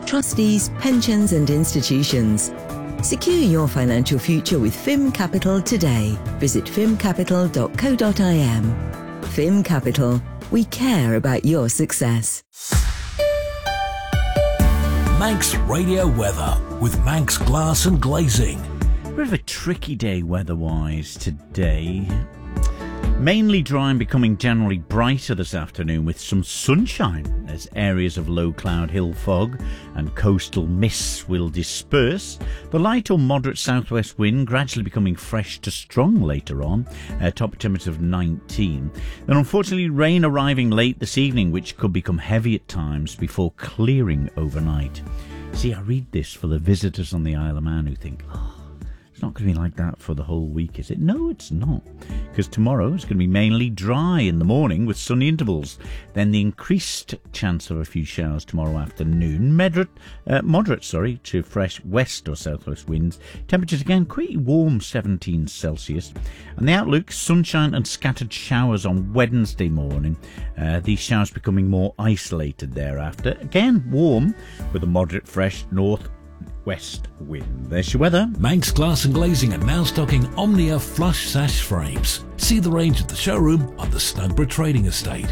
trustees, pensions and institutions. Secure your financial future with FIM Capital today. Visit fimcapital.co.im. FIM Capital. We care about your success. Manx Radio Weather with Manx Glass and Glazing. Bit of a tricky day weather-wise today. Mainly dry and becoming generally brighter this afternoon with some sunshine as areas of low cloud hill fog and coastal mists will disperse. The light or moderate southwest wind gradually becoming fresh to strong later on, top temperature of 19. Then unfortunately rain arriving late this evening, which could become heavy at times before clearing overnight. See, I read this for the visitors on the Isle of Man who think, it's not going to be like that for the whole week, is it? No, it's not. Because tomorrow is going to be mainly dry in the morning with sunny intervals. Then the increased chance of a few showers tomorrow afternoon. Moderate to fresh west or southwest winds. Temperatures again quite warm, 17 Celsius. And the outlook, sunshine and scattered showers on Wednesday morning. These showers becoming more isolated thereafter. Again, warm with a moderate fresh north-west wind. There's your weather. Manx Glass and Glazing are now stocking Omnia flush sash frames. See the range at the showroom on the Snugborough Trading Estate.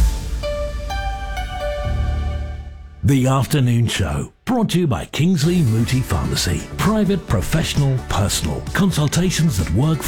The Afternoon Show, brought to you by Kingsley Mooti Pharmacy. Private, professional, personal consultations that work